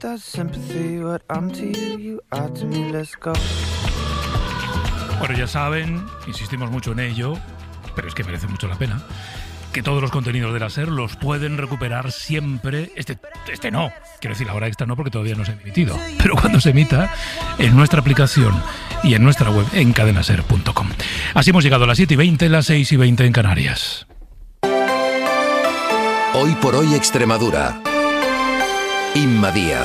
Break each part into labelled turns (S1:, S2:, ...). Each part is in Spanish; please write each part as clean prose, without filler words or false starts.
S1: Bueno, ya saben, insistimos mucho en ello, pero es que merece mucho la pena, que todos los contenidos de la SER los pueden recuperar siempre. Este no, quiero decir, la hora extra no, porque todavía no se ha emitido, pero cuando se emita, en nuestra aplicación y en nuestra web, en cadenaser.com. Así hemos llegado a las 7:20, las 6:20 en Canarias.
S2: Hoy por hoy Extremadura. Inma Díaz.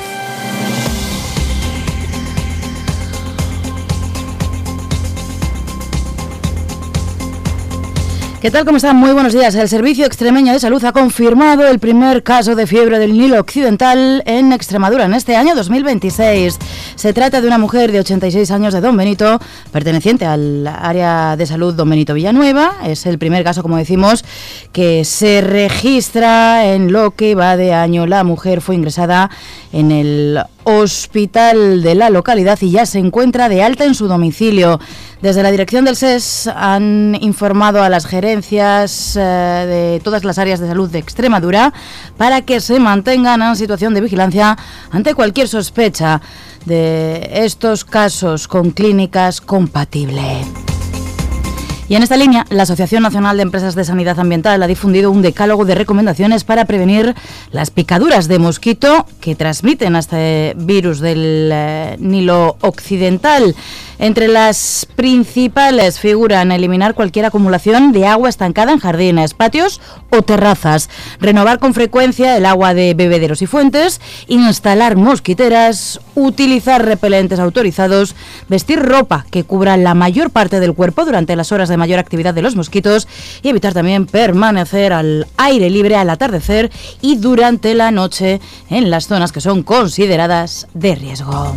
S3: ¿Qué tal? ¿Cómo están? Muy buenos días. El Servicio Extremeño de Salud ha confirmado el primer caso de fiebre del Nilo Occidental en Extremadura en este año 2026. Se trata de una mujer de 86 años de Don Benito, perteneciente al área de salud Don Benito Villanueva. Es el primer caso, como decimos, que se registra en lo que va de año. La mujer fue ingresada en el hospital de la localidad y ya se encuentra de alta en su domicilio. Desde la dirección del SES han informado a las gerencias de todas las áreas de salud de Extremadura para que se mantengan en situación de vigilancia ante cualquier sospecha de estos casos con clínicas compatibles. Y en esta línea, la Asociación Nacional de Empresas de Sanidad Ambiental ha difundido un decálogo de recomendaciones para prevenir las picaduras de mosquito que transmiten este virus del Nilo Occidental. Entre las principales figuran eliminar cualquier acumulación de agua estancada en jardines, patios o terrazas, renovar con frecuencia el agua de bebederos y fuentes, instalar mosquiteras, utilizar repelentes autorizados, vestir ropa que cubra la mayor parte del cuerpo durante las horas de mayor actividad de los mosquitos y evitar también permanecer al aire libre al atardecer y durante la noche en las zonas que son consideradas de riesgo.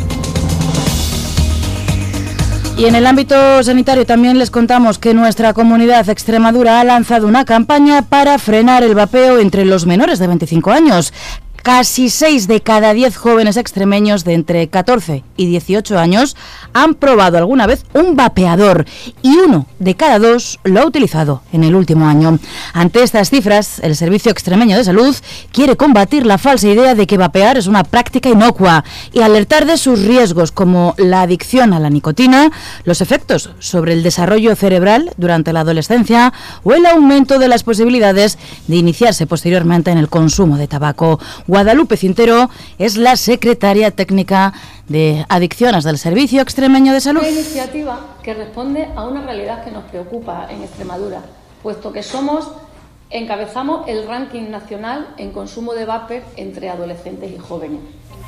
S3: Y en el ámbito sanitario también les contamos que nuestra comunidad Extremadura ha lanzado una campaña para frenar el vapeo entre los menores de 25 años. Casi 6 de cada 10 jóvenes extremeños de entre 14 y 18 años han probado alguna vez un vapeador y 1 de cada 2 lo ha utilizado en el último año. Ante estas cifras, el Servicio Extremeño de Salud quiere combatir la falsa idea de que vapear es una práctica inocua y alertar de sus riesgos como la adicción a la nicotina, los efectos sobre el desarrollo cerebral durante la adolescencia o el aumento de las posibilidades de iniciarse posteriormente en el consumo de tabaco. Guadalupe Cintero es la secretaria técnica de Adicciones del Servicio Extremeño de Salud.
S4: Una iniciativa que responde a una realidad que nos preocupa en Extremadura, puesto que encabezamos el ranking nacional en consumo de vapor entre adolescentes y jóvenes.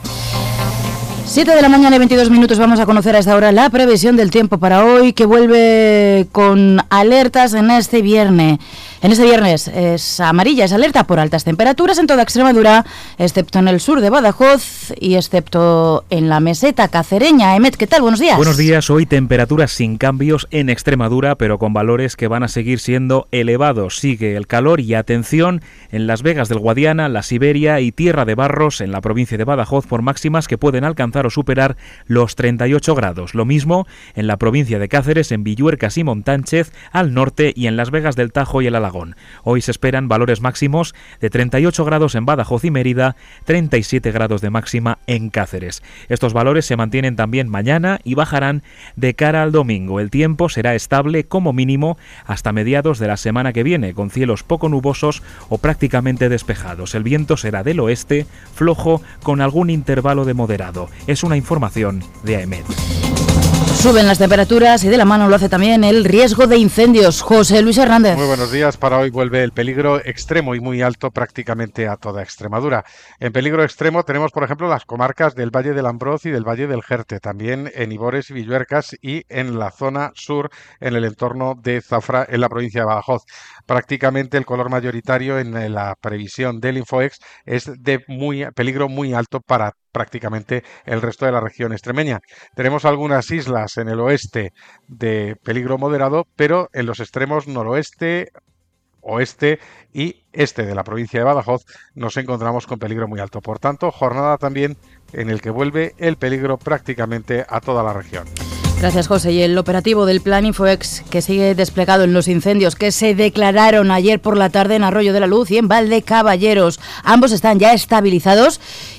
S3: 7 de la mañana y 22 minutos. Vamos a conocer a esta hora la previsión del tiempo para hoy, que vuelve con alertas en este viernes. En este viernes es amarilla, es alerta por altas temperaturas en toda Extremadura, excepto en el sur de Badajoz y excepto en la meseta cacereña. Emet, ¿qué tal? Buenos días.
S5: Buenos días. Hoy temperaturas sin cambios en Extremadura, pero con valores que van a seguir siendo elevados. Sigue el calor y atención en Las Vegas del Guadiana, la Siberia y Tierra de Barros en la provincia de Badajoz por máximas que pueden alcanzar o superar los 38 grados. Lo mismo en la provincia de Cáceres, en Villuercas y Montánchez, al norte, y en Las Vegas del Tajo y el Alagón. Hoy se esperan valores máximos de 38 grados en Badajoz y Mérida, 37 grados de máxima en Cáceres. Estos valores se mantienen también mañana y bajarán de cara al domingo. El tiempo será estable como mínimo hasta mediados de la semana que viene, con cielos poco nubosos o prácticamente despejados. El viento será del oeste, flojo, con algún intervalo de moderado. Es una información de AEMET.
S3: Suben las temperaturas y de la mano lo hace también el riesgo de incendios. José Luis Hernández.
S6: Muy buenos días. Para hoy vuelve el peligro extremo y muy alto prácticamente a toda Extremadura. En peligro extremo tenemos, por ejemplo, las comarcas del Valle del Ambroz y del Valle del Jerte, también en Ibores y Villuercas y en la zona sur, en el entorno de Zafra, en la provincia de Badajoz. Prácticamente el color mayoritario en la previsión del Infoex es de peligro muy alto para prácticamente el resto de la región extremeña. Tenemos algunas islas en el oeste de peligro moderado, pero en los extremos noroeste, oeste y este de la provincia de Badajoz nos encontramos con peligro muy alto. Por tanto, jornada también en el que vuelve el peligro prácticamente a toda la región.
S3: Gracias, José. Y el operativo del Plan Infoex, que sigue desplegado en los incendios que se declararon ayer por la tarde en Arroyo de la Luz y en Valdecaballeros. Ambos están ya estabilizados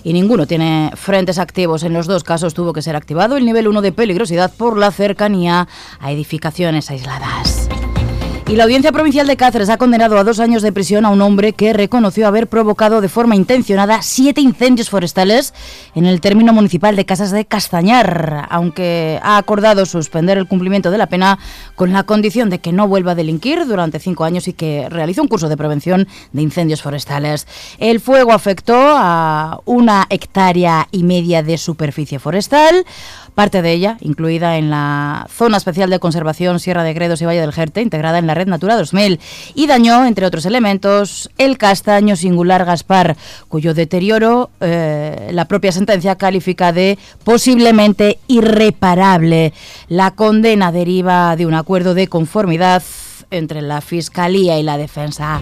S3: y ninguno tiene frentes activos. En los dos casos tuvo que ser activado el nivel 1 de peligrosidad por la cercanía a edificaciones aisladas. Y la Audiencia Provincial de Cáceres ha condenado a 2 años de prisión a un hombre que reconoció haber provocado de forma intencionada 7 incendios forestales en el término municipal de Casas de Castañar, aunque ha acordado suspender el cumplimiento de la pena con la condición de que no vuelva a delinquir durante 5 años y que realice un curso de prevención de incendios forestales. El fuego afectó a 1,5 hectáreas de superficie forestal, parte de ella incluida en la Zona Especial de Conservación Sierra de Gredos y Valle del Jerte, integrada en la Red Natura 2000, y dañó, entre otros elementos, el castaño singular Gaspar, cuyo deterioro la propia sentencia califica de posiblemente irreparable. La condena deriva de un acuerdo de conformidad entre la Fiscalía y la Defensa.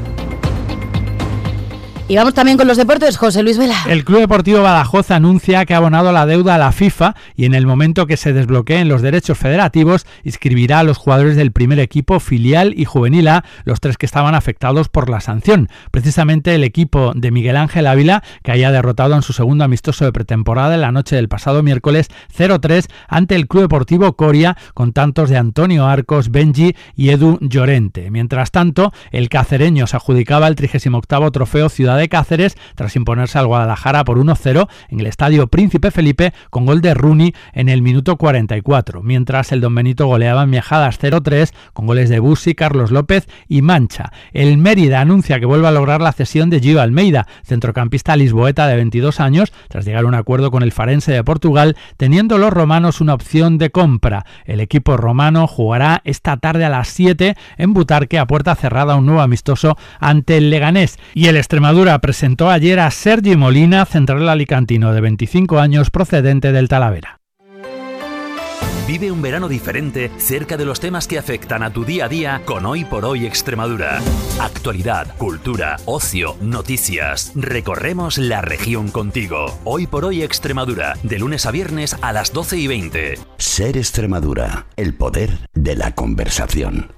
S3: Y vamos también con los deportes, José Luis Vela.
S7: El Club Deportivo Badajoz anuncia que ha abonado la deuda a la FIFA y en el momento que se desbloqueen los derechos federativos inscribirá a los jugadores del primer equipo, filial y juvenil A, los 3 que estaban afectados por la sanción. Precisamente el equipo de Miguel Ángel Ávila, que haya derrotado en su segundo amistoso de pretemporada en la noche del pasado miércoles 0-3 ante el Club Deportivo Coria, con tantos de Antonio Arcos, Benji y Edu Llorente. Mientras tanto, el cacereño se adjudicaba el 38º trofeo Ciudad de Cáceres tras imponerse al Guadalajara por 1-0 en el Estadio Príncipe Felipe con gol de Rooney en el minuto 44, mientras el Don Benito goleaba en Miajadas 0-3 con goles de Bussi, Carlos López y Mancha. El Mérida anuncia que vuelve a lograr la cesión de Gio Almeida, centrocampista lisboeta de 22 años, tras llegar a un acuerdo con el Farense de Portugal, teniendo los romanos una opción de compra. El equipo romano jugará esta tarde a las 7 en Butarque a puerta cerrada un nuevo amistoso ante el Leganés. Y el Extremadura presentó ayer a Sergi Molina, central alicantino de 25 años procedente del Talavera.
S8: Vive un verano diferente cerca de los temas que afectan a tu día a día con Hoy por Hoy Extremadura. Actualidad, cultura, ocio, noticias. Recorremos la región contigo. Hoy por Hoy Extremadura, de lunes a viernes a las 12:20.
S9: Ser Extremadura, el poder de la conversación.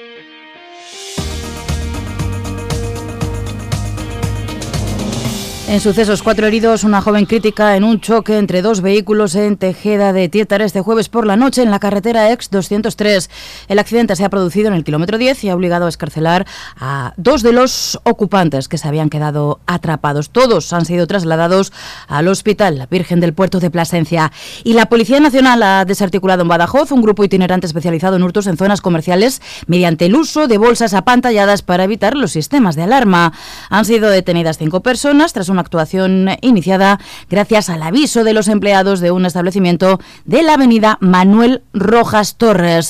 S3: En sucesos, 4 heridos, una joven crítica en un choque entre 2 vehículos en Tejeda de Tietar este jueves por la noche en la carretera ex 203. El accidente se ha producido en el kilómetro 10 y ha obligado a excarcelar a 2 de los ocupantes que se habían quedado atrapados. Todos han sido trasladados al Hospital Virgen del Puerto de Plasencia. Y la Policía Nacional ha desarticulado en Badajoz un grupo itinerante especializado en hurtos en zonas comerciales mediante el uso de bolsas apantalladas para evitar los sistemas de alarma. Han sido detenidas 5 personas tras una actuación iniciada gracias al aviso de los empleados de un establecimiento de la avenida Manuel Rojas Torres.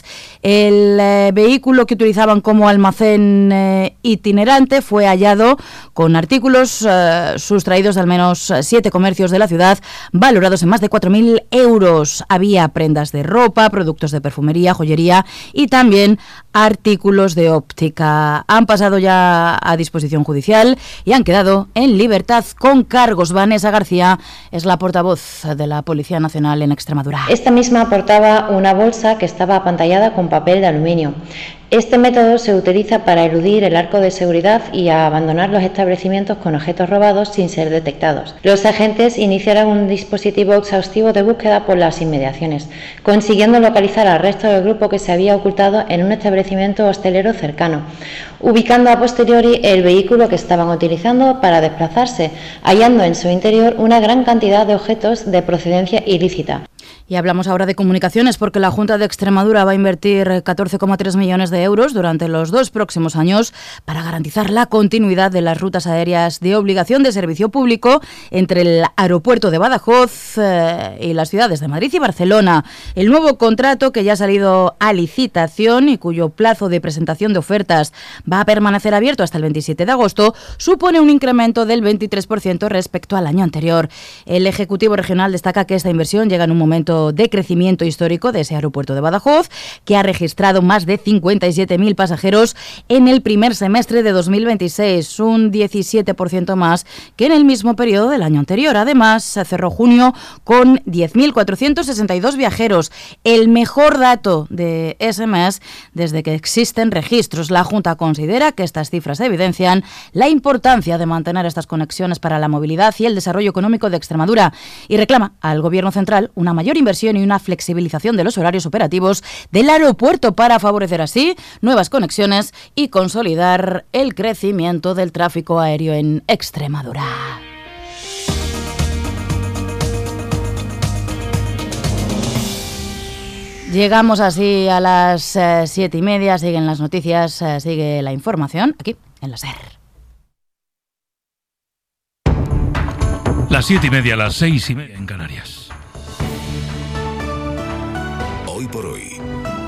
S3: El vehículo que utilizaban como almacén itinerante fue hallado con artículos sustraídos de al menos 7 comercios de la ciudad, valorados en más de 4.000 euros. Había prendas de ropa, productos de perfumería, joyería y también artículos de óptica. Han pasado ya a disposición judicial y han quedado en libertad con cargos. Vanessa García es la portavoz de la Policía Nacional en Extremadura.
S10: Esta misma portaba una bolsa que estaba apantallada con papel de aluminio. Este método se utiliza para eludir el arco de seguridad y a abandonar los establecimientos con objetos robados sin ser detectados. Los agentes iniciaron un dispositivo exhaustivo de búsqueda por las inmediaciones, consiguiendo localizar al resto del grupo que se había ocultado en un establecimiento hostelero cercano, ubicando a posteriori el vehículo que estaban utilizando para desplazarse, hallando en su interior una gran cantidad de objetos de procedencia ilícita.
S3: Y hablamos ahora de comunicaciones porque la Junta de Extremadura va a invertir 14,3 millones de euros durante los 2 próximos años para garantizar la continuidad de las rutas aéreas de obligación de servicio público entre el aeropuerto de Badajoz y las ciudades de Madrid y Barcelona. El nuevo contrato, que ya ha salido a licitación y cuyo plazo de presentación de ofertas va a permanecer abierto hasta el 27 de agosto, supone un incremento del 23% respecto al año anterior. El Ejecutivo Regional destaca que esta inversión llega en un momento punto de crecimiento histórico de ese aeropuerto de Badajoz, que ha registrado más de 57.000 pasajeros en el primer semestre de 2026, un 17% más que en el mismo periodo del año anterior. Además, se cerró junio con 10.462 viajeros, el mejor dato de ese mes desde que existen registros. La Junta considera que estas cifras evidencian la importancia de mantener estas conexiones para la movilidad y el desarrollo económico de Extremadura y reclama al Gobierno central una mayor inversión y una flexibilización de los horarios operativos del aeropuerto para favorecer así nuevas conexiones y consolidar el crecimiento del tráfico aéreo en Extremadura. Llegamos así a las 7:30, siguen las noticias, sigue la información aquí en la SER.
S1: Las 7:30, las 6:30 en Canarias.
S2: Hoy por hoy,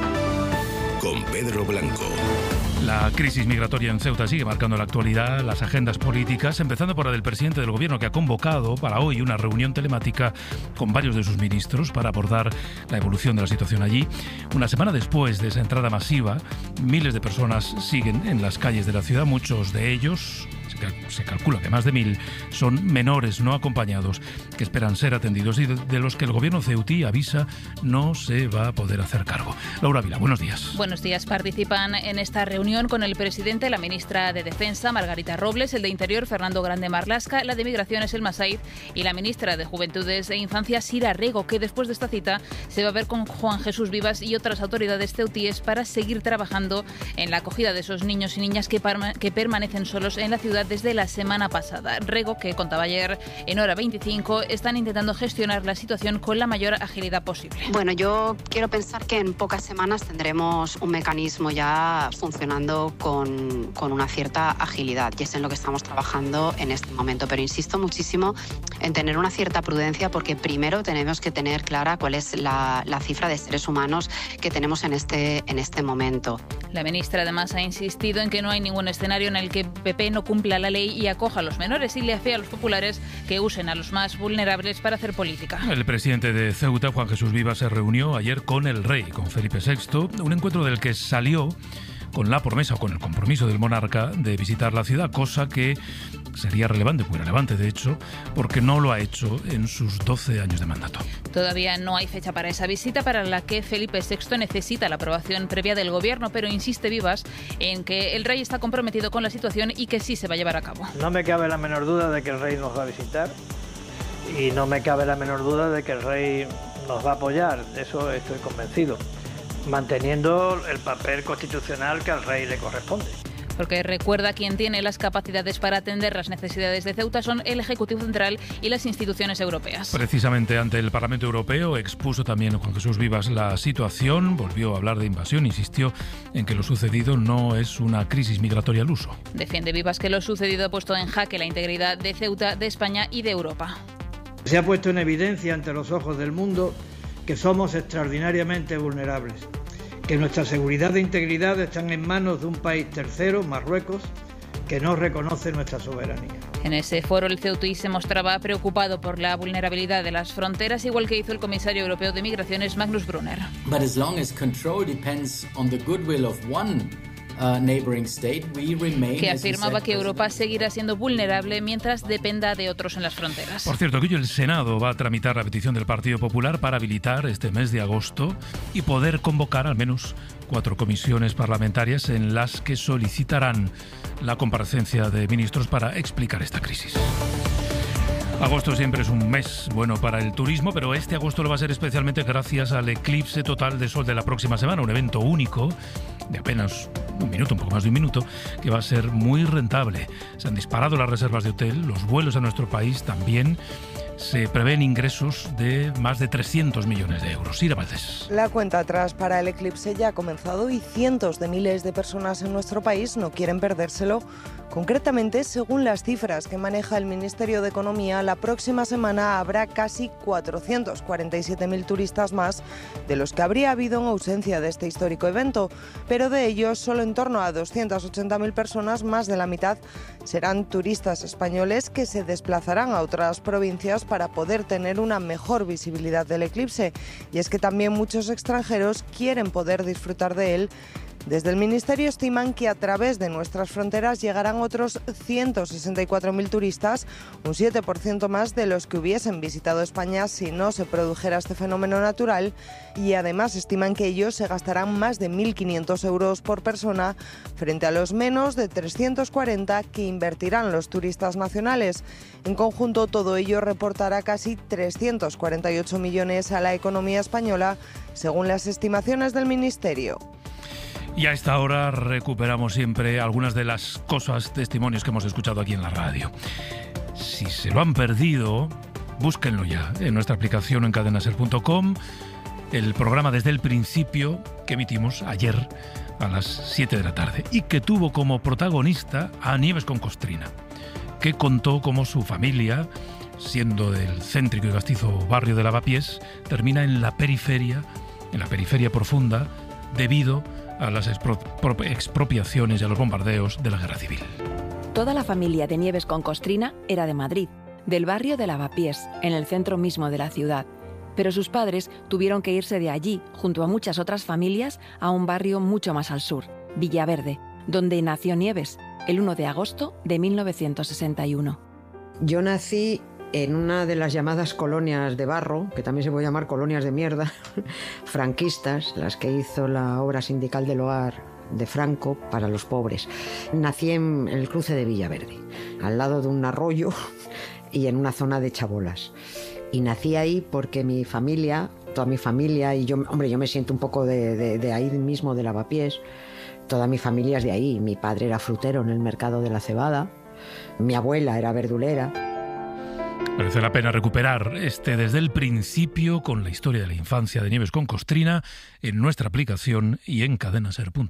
S2: con Pedro Blanco.
S1: La crisis migratoria en Ceuta sigue marcando la actualidad, las agendas políticas, empezando por la del presidente del Gobierno, que ha convocado para hoy una reunión telemática con varios de sus ministros para abordar la evolución de la situación allí. Una semana después de esa entrada masiva, miles de personas siguen en las calles de la ciudad, muchos de ellos, se calcula que más de 1.000, son menores no acompañados que esperan ser atendidos y de los que el gobierno ceutí avisa no se va a poder hacer cargo. Laura Vila, buenos días.
S11: Buenos días. Participan en esta reunión con el presidente, la ministra de Defensa, Margarita Robles, el de Interior, Fernando Grande Marlaska, la de Migraciones, Elma Said, y la ministra de Juventudes e Infancia, Sira Rego, que después de esta cita se va a ver con Juan Jesús Vivas y otras autoridades ceutíes para seguir trabajando en la acogida de esos niños y niñas que permanecen solos en la ciudad desde la semana pasada. Rego, que contaba ayer en Hora 25, están intentando gestionar la situación con la mayor agilidad posible.
S12: Bueno, yo quiero pensar que en pocas semanas tendremos un mecanismo ya funcionando con una cierta agilidad, y es en lo que estamos trabajando en este momento. Pero insisto muchísimo en tener una cierta prudencia, porque primero tenemos que tener clara cuál es la cifra de seres humanos que tenemos en este momento.
S11: La ministra además ha insistido en que no hay ningún escenario en el que PP no cumpla la ley y acoja a los menores y le afea a los populares que usen a los más vulnerables para hacer política.
S1: El presidente de Ceuta, Juan Jesús Vivas, se reunió ayer con el rey, con Felipe VI, un encuentro del que salió con la promesa o con el compromiso del monarca de visitar la ciudad, cosa que sería relevante, muy relevante de hecho, porque no lo ha hecho en sus 12 años de mandato.
S11: Todavía no hay fecha para esa visita, para la que Felipe VI necesita la aprobación previa del gobierno, pero insiste Vivas en que el rey está comprometido con la situación y que sí se va a llevar a cabo.
S13: No me cabe la menor duda de que el rey nos va a visitar y no me cabe la menor duda de que el rey nos va a apoyar, de eso estoy convencido, manteniendo el papel constitucional que al rey le corresponde.
S11: Porque recuerda, quien tiene las capacidades para atender las necesidades de Ceuta son el Ejecutivo Central y las instituciones europeas.
S1: Precisamente ante el Parlamento Europeo expuso también Juan Jesús Vivas la situación, volvió a hablar de invasión, insistió en que lo sucedido no es una crisis migratoria al uso.
S11: Defiende Vivas que lo sucedido ha puesto en jaque la integridad de Ceuta, de España y de Europa.
S13: Se ha puesto en evidencia ante los ojos del mundo que somos extraordinariamente vulnerables, que nuestra seguridad e integridad están en manos de un país tercero, Marruecos, que no reconoce nuestra soberanía.
S11: En ese foro el ceutí se mostraba preocupado por la vulnerabilidad de las fronteras, igual que hizo el comisario europeo de Migraciones, Magnus Brunner.
S14: But as long as control depends on the goodwill of one neighboring state, we remain,
S11: que afirmaba que Europa seguirá siendo vulnerable mientras dependa de otros en las fronteras.
S1: Por cierto, que hoy el Senado va a tramitar la petición del Partido Popular para habilitar este mes de agosto y poder convocar al menos 4 comisiones parlamentarias en las que solicitarán la comparecencia de ministros para explicar esta crisis. Agosto siempre es un mes bueno para el turismo, pero este agosto lo va a ser especialmente gracias al eclipse total de sol de la próxima semana, un evento único de apenas un minuto, un poco más de un minuto, que va a ser muy rentable. Se han disparado las reservas de hotel, los vuelos a nuestro país también. Se prevén ingresos de más de 300 millones de euros. Ira Valdés.
S15: La cuenta atrás para el eclipse ya ha comenzado y cientos de miles de personas en nuestro país no quieren perdérselo Concretamente, según las cifras que maneja el Ministerio de Economía, la próxima semana habrá casi 447.000 turistas más de los que habría habido en ausencia de este histórico evento, pero de ellos solo en torno a 280.000 personas, más de la mitad, serán turistas españoles que se desplazarán a otras provincias para poder tener una mejor visibilidad del eclipse. Y es que también muchos extranjeros quieren poder disfrutar de él. Desde el Ministerio estiman que a través de nuestras fronteras llegarán otros 164.000 turistas, un 7% más de los que hubiesen visitado España si no se produjera este fenómeno natural, y además estiman que ellos se gastarán más de 1.500 euros por persona frente a los menos de 340 que invertirán los turistas nacionales. En conjunto, todo ello reportará casi 348 millones a la economía española, según las estimaciones del Ministerio.
S1: Y a esta hora recuperamos siempre algunas de las cosas, testimonios que hemos escuchado aquí en la radio. Si se lo han perdido, búsquenlo ya en nuestra aplicación en cadenaser.com, el programa Desde el Principio que emitimos ayer a las 7 de la tarde y que tuvo como protagonista a Nieves con Costrina, que contó cómo su familia, siendo del céntrico y castizo barrio de Lavapiés, termina en la periferia profunda debido a las expropiaciones y a los bombardeos de la Guerra Civil.
S16: Toda la familia de Nieves con Costrina era de Madrid, del barrio de Lavapiés, en el centro mismo de la ciudad. Pero sus padres tuvieron que irse de allí, junto a muchas otras familias, a un barrio mucho más al sur, Villaverde, donde nació Nieves, el 1 de agosto de 1961.
S17: Yo nací en una de las llamadas colonias de barro, que también se puede llamar colonias de mierda, franquistas, las que hizo la obra sindical del Oar de Franco para los pobres. Nací en el cruce de Villaverde, al lado de un arroyo y en una zona de chabolas. Y nací ahí porque mi familia, toda mi familia, y yo me siento un poco de ahí mismo, de Lavapiés, toda mi familia es de ahí. Mi padre era frutero en el mercado de la Cebada, mi abuela era verdulera.
S1: Merece la pena recuperar Desde el Principio con la historia de la infancia de Nieves con Costrina en nuestra aplicación y en cadenaser.com.